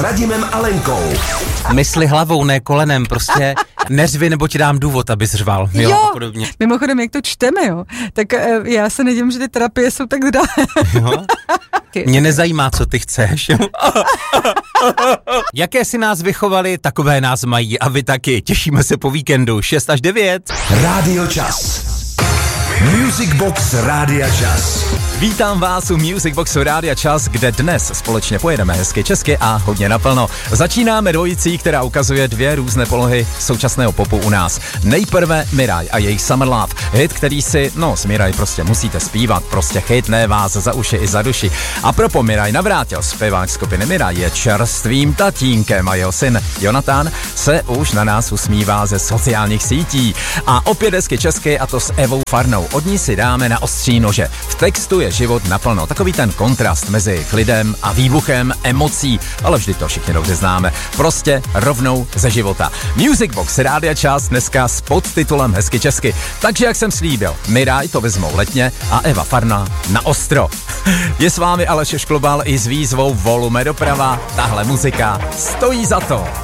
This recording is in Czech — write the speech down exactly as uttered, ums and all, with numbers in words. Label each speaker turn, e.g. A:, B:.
A: Radimem Alenkou.
B: Mysli hlavou, ne kolenem, prostě neřvi, nebo ti dám důvod, abys řval. Jo,
C: jo.
B: A podobně.
C: Mimochodem, jak to čteme, jo, tak uh, já se nedím, že ty terapie jsou tak drahé.
B: Jo? Mě nezajímá, co ty chceš. Jo? Jaké si nás vychovali, takové nás mají a vy taky. Těšíme se po víkendu šest až devět.
A: Rádio Čas. Music Box Rádia Čas.
D: Vítám vás u Music Boxu Rádia Čas, kde dnes společně pojedeme hezky česky a hodně naplno. Začínáme dvojicí, která ukazuje dvě různé polohy současného popu u nás. Nejprve Miraj a jejich Summer Love, hit, který si, no s Miraj prostě musíte zpívat, prostě chytne vás za uši i za duši. A propo Miraj navrátil, zpěvák skupiny Miraj je čerstvým tatínkem a jeho syn Jonathan se už na nás usmívá ze sociálních sítí. A opět hezky česky, a to s Evou Farnou. Od ní si dáme na ostří nože. V textu je život naplno. Takový ten kontrast mezi klidem a výbuchem emocí, ale vždy to všichni dobře známe. Prostě rovnou ze života. Music Box Rádia Čas dneska s podtitulem hezky česky. Takže jak jsem slíbil, Miraj to vezmou letně a Eva Farna na ostro. Je s vámi Aleš Šklobal i s výzvou Volume doprava. Tahle muzika stojí za to.